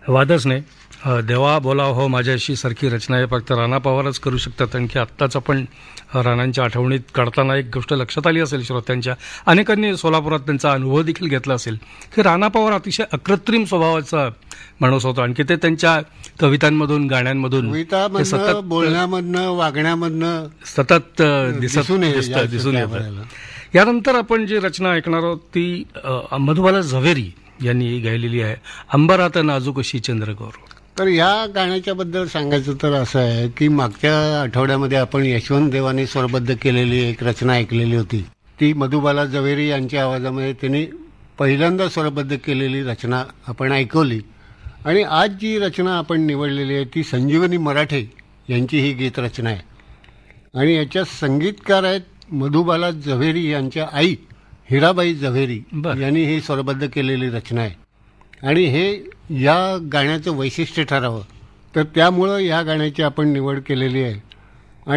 वादच नाही. देवा बोला हो माझ्याशी सारखी रचना आहे फक्त राणा पवारच करू शकतात. आणखी आत्ताच आपण राणांच्या आठवणीत काढताना एक गोष्ट लक्षात आली असेल श्रोत्यांच्या, अनेकांनी सोलापुरात त्यांचा अनुभव देखील घेतला असेल की राणा पवार अतिशय अकृत्रिम स्वभावाचा माणूस होता. आणखी ते त्यांच्या कवितांमधून गाण्यांमधून सतत बोलण्यामधनं वागण्यामधनं सतत दिसून येतं. यानंतर आपण जी रचना ऐकणार आहोत ती मधुबाला झवेरी यांनी गायलेली आहे, अंबरात नाजूक अशी चंद्रगौर. तर या गाण्याच्या बद्दल सांगायचं तर असं आहे की मागच्या आठवड्यामध्ये आपण यशवंत देवाने स्वरबद्ध केलेली एक रचना ऐकलेली होती. ती मधुबाला झवेरी यांच्या आवाजामध्ये त्यांनी पहिल्यांदा स्वरबद्ध केलेली रचना आपण ऐकवली. आणि आज जी रचना आपण निवडलेली आहे ती संजीवनी मराठे यांची ही गीत रचना आहे. आणि याच्या संगीतकार आहेत मधुबाला झवेरी यांच्या आई हिराबाई झवेरी यांनी ही स्वरबद्ध केलेली रचना आहे. आणि हे या गाण्याचं वैशिष्ट्य ठरावं तर त्यामुळं या गाण्याची आपण निवड केलेली आहे.